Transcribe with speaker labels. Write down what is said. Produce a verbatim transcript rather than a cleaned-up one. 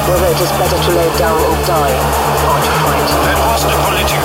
Speaker 1: whether it is better to lay down and die or to fight.
Speaker 2: That was the political